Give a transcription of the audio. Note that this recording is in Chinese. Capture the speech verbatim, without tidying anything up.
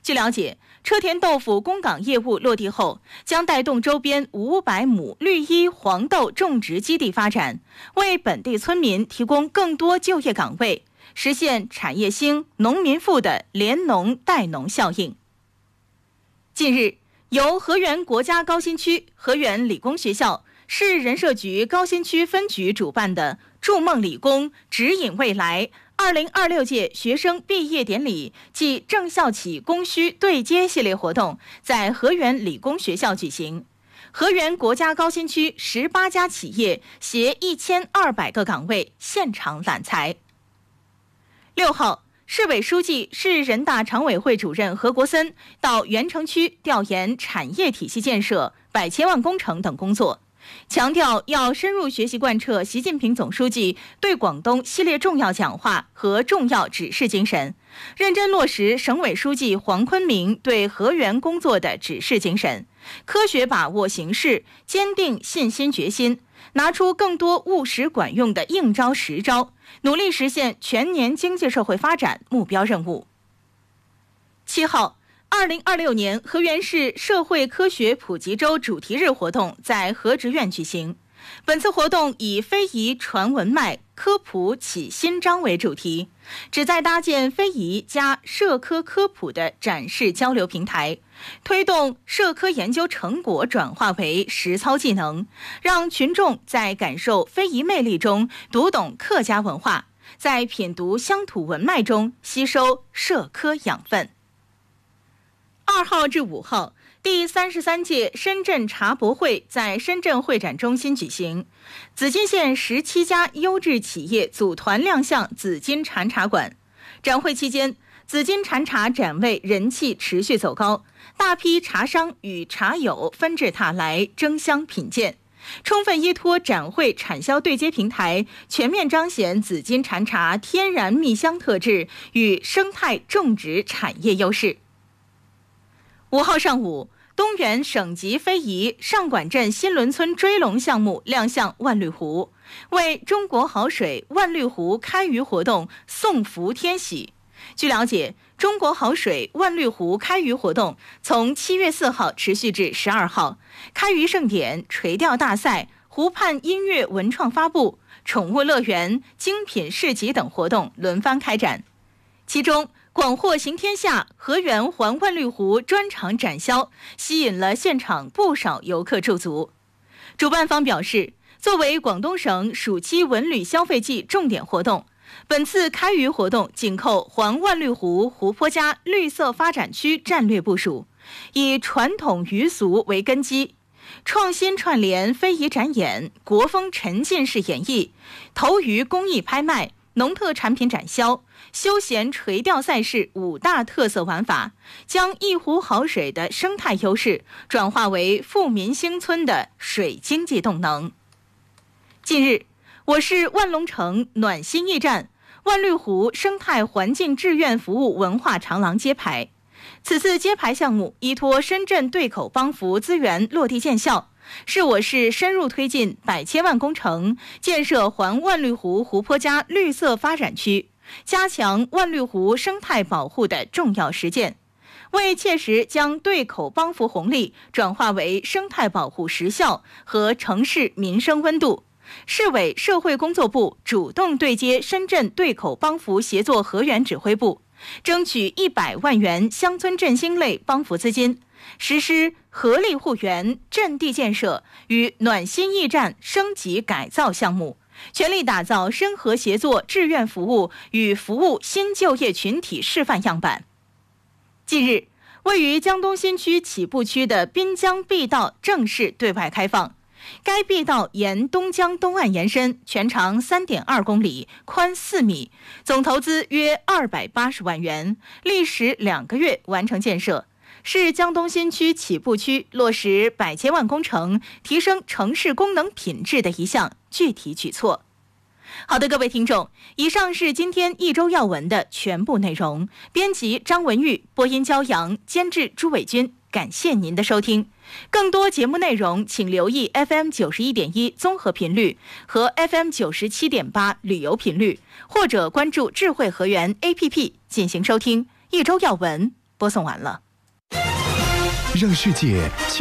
据了解，车田豆腐供港业务落地后，将带动周边五百亩绿衣黄豆种植基地发展，为本地村民提供更多就业岗位，实现产业兴、农民富的联农带农效应。近日，由河源国家高新区、河源理工学校、市人社局高新区分局主办的“筑梦理工，指引未来”二零二六届学生毕业典礼暨正校企供需对接系列活动在河源理工学校举行。河源国家高新区十八家企业携一千二百个岗位现场揽才。六号，市委书记、市人大常委会主任何国森到原城区调研产业体系建设、百千万工程等工作，强调要深入学习贯彻习近平总书记对广东系列重要讲话和重要指示精神，认真落实省委书记黄坤明对河源工作的指示精神，科学把握形势，坚定信心决心，拿出更多务实管用的硬招实招，努力实现全年经济社会发展目标任务。七号，二零二六年河源市社会科学普及周主题日活动在河职院举行。本次活动以非遗传文脉、科普启新章为主题，旨在搭建非遗加社科科普的展示交流平台，推动社科研究成果转化为实操技能，让群众在感受非遗魅力中读懂客家文化，在品读乡土文脉中吸收社科养分。二号至五号，第三十三届深圳茶博会在深圳会展中心举行，紫金县十七家优质企业组团亮相紫金禅茶馆。展会期间，紫金禅茶展位人气持续走高，大批茶商与茶友纷至沓来争相品鉴，充分依托展会产销对接平台，全面彰显紫金禅茶天然蜜香特质与生态种植产业优势。五号上午，东源省级非遗上管镇新轮村追龙项目亮相万绿湖，为中国好水万绿湖开渔活动送福添喜。据了解，中国好水万绿湖开渔活动从七月四号持续至十二号，开渔盛典、垂钓大赛、湖畔音乐文创发布、宠物乐园、精品市集等活动轮番开展。其中，广货行天下河源环万绿湖专场展销吸引了现场不少游客驻足。主办方表示，作为广东省暑期文旅消费季重点活动，本次开渔活动紧扣环万绿湖湖泊加绿色发展区战略部署，以传统渔俗为根基，创新串联非遗展演、国风沉浸式演绎、投渔工艺拍卖、农特产品展销、休闲垂钓赛事五大特色玩法，将一湖好水的生态优势转化为富民兴村的水经济动能。近日，我市万隆城暖心驿站万绿湖生态环境志愿服务文化长廊揭牌。此次揭牌项目依托深圳对口帮扶资源落地见效，是我市深入推进百千万工程建设环万绿湖湖泊加绿色发展区，加强万绿湖生态保护的重要实践，为切实将对口帮扶红利转化为生态保护实效和城市民生温度，市委社会工作部主动对接深圳对口帮扶协作河源指挥部，争取一百万元乡村振兴类帮扶资金，实施合力护园阵地建设与暖心驿站升级改造项目，全力打造深河协作志愿服务与服务新就业群体示范样板。近日，位于江东新区起步区的滨江碧道正式对外开放。该碧道沿东江东岸延伸，全长 三点二公里，宽四米，总投资约二百八十万元，历时两个月完成建设，是江东新区起步区落实百千万工程、提升城市功能品质的一项具体举措。好的，各位听众，以上是今天一周要闻的全部内容。编辑张文玉，播音焦阳，监制朱伟军。感谢您的收听，更多节目内容请留意 F M 九十一点一 综合频率和 F M 九十七点八 旅游频率，或者关注智慧河源 A P P 进行收听。一周要闻， 播送完了。 让世界